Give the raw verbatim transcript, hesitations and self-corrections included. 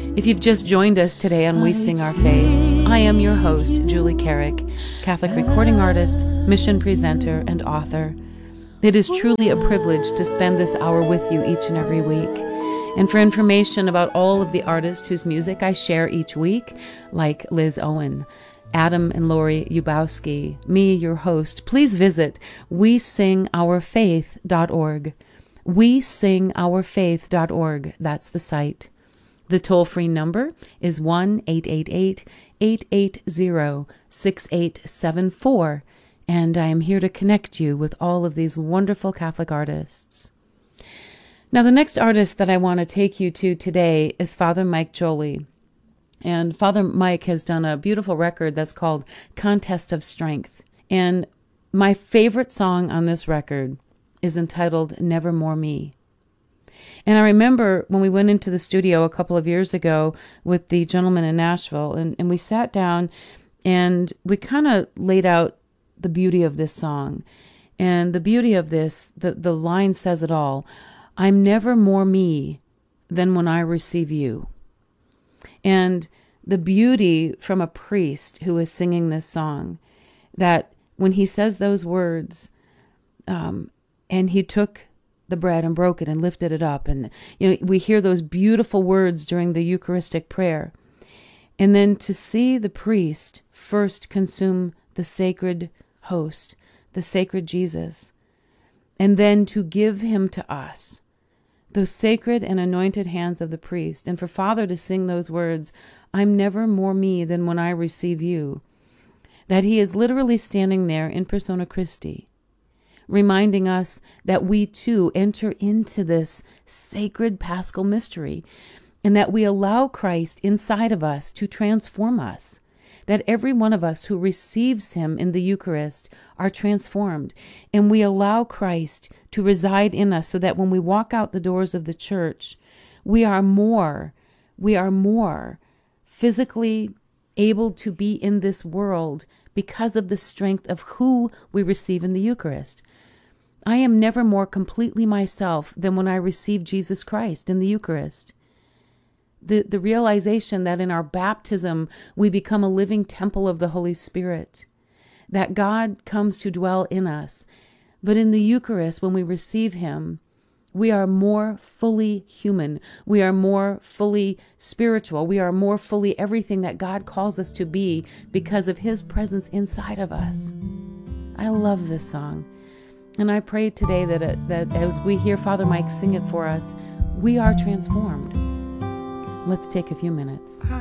If you've just joined us today on We Sing Our Faith, I am your host, Julie Carrick, Catholic recording artist, mission presenter, and author. It is truly a privilege to spend this hour with you each and every week. And for information about all of the artists whose music I share each week, like Liz Owen, Adam and Lori Yubowski, me, your host, please visit we sing our faith dot org. we sing our faith dot org. That's the site. The toll-free number is one eight eight eight, eight eight zero, six eight seven four, and I am here to connect you with all of these wonderful Catholic artists. Now, the next artist that I want to take you to today is Father Mike Joly. And Father Mike has done a beautiful record that's called Contest of Strength. And my favorite song on this record is entitled Nevermore Me. And I remember when we went into the studio a couple of years ago with the gentleman in Nashville, and, and we sat down and we kind of laid out the beauty of this song. And the beauty of this, the, the line says it all. I'm never more me than when I receive you. And the beauty from a priest who is singing this song, that when he says those words, um, and he took the bread and broke it and lifted it up, and you know we hear those beautiful words during the Eucharistic prayer, and then to see the priest first consume the sacred host, the sacred Jesus, and then to give him to us, those sacred and anointed hands of the priest, and for Father to sing those words, I'm never more me than when I receive you, that he is literally standing there in persona Christi, reminding us that we too enter into this sacred paschal mystery, and that we allow Christ inside of us to transform us, that every one of us who receives him in the Eucharist are transformed, and we allow Christ to reside in us so that when we walk out the doors of the church, we are more, we are more physically able to be in this world because of the strength of who we receive in the Eucharist. I am never more completely myself than when I receive Jesus Christ in the Eucharist. The, the realization that in our baptism we become a living temple of the Holy Spirit, that God comes to dwell in us. But in the Eucharist, when we receive him, we are more fully human. We are more fully spiritual. We are more fully everything that God calls us to be because of his presence inside of us. I love this song. And I pray today that, it, that as we hear Father Mike sing it for us, we are transformed. Let's take a few minutes.